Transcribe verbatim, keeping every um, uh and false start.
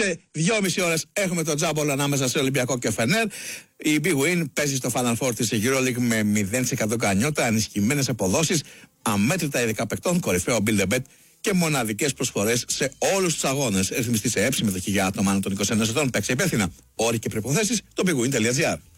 Σε δυόμιση ώρες έχουμε το τζάμπολο ανάμεσα σε Ολυμπιακό και Φενέρ. Η Big Win παίζει στο Final Four της EuroLeague με μηδέν τοις εκατό κανιότα, ενισχυμένες αποδόσεις, αμέτρητα ειδικά παικτών, κορυφαίο Build a Bet και μοναδικές προσφορές σε όλους τους αγώνες. Ρυθμιστή σε ΕΠ, συμμετοχή για άτομα άνω των είκοσι ενός ετών. Παίξε υπεύθυνα. Όροι και προϋποθέσεις στο bigwin τελεία gr.